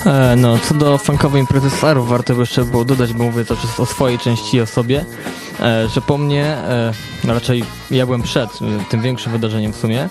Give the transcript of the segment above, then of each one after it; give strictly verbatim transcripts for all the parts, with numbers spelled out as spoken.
E, no, co do funkowej imprezy Starów, warto by jeszcze było dodać, bo mówię to o swojej części i o sobie, e, że po mnie, e, no raczej ja byłem przed e, tym większym wydarzeniem w sumie,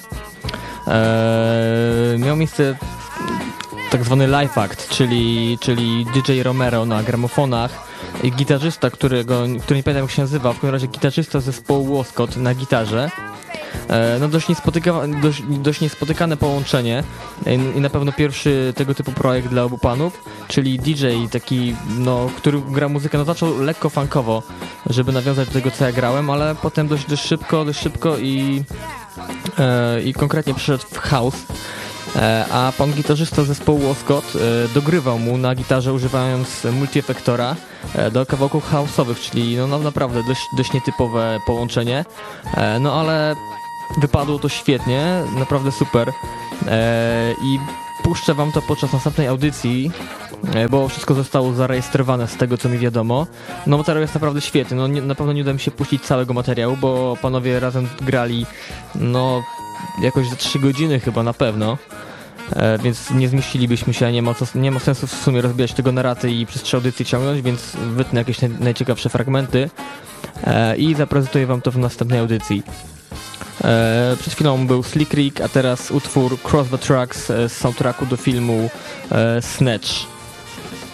e, miał miejsce tak zwany live act, czyli, czyli D J Romero na gramofonach i gitarzysta, którego, który nie pamiętam jak się nazywa, w każdym razie gitarzysta zespołu Łoskot na gitarze. No dość, niespotyka, dość, dość niespotykane połączenie i na pewno pierwszy tego typu projekt dla obu panów, czyli D J taki, no, który gra muzykę, no zaczął lekko funkowo, żeby nawiązać do tego, co ja grałem, ale potem dość, dość szybko, dość szybko i, e, i konkretnie przeszedł w house. A pan gitarzysta zespołu Łoskot dogrywał mu na gitarze używając multiefektora do kawałków house'owych, czyli no naprawdę dość, dość nietypowe połączenie, no ale wypadło to świetnie, naprawdę super i puszczę wam to podczas następnej audycji, bo wszystko zostało zarejestrowane z tego, co mi wiadomo. No materiał jest naprawdę świetny, no nie, na pewno nie uda mi się puścić całego materiału, bo panowie razem grali no jakoś za trzy godziny chyba na pewno, e, więc nie zmieścilibyśmy się, nie ma, co, nie ma sensu w sumie rozbijać tego na raty i przez trzy audycje ciągnąć, więc wytnę jakieś naj, najciekawsze fragmenty e, i zaprezentuję wam to w następnej audycji. E, przed chwilą był Slick Rick, a teraz utwór Cross the Tracks z soundtracku do filmu e, Snatch.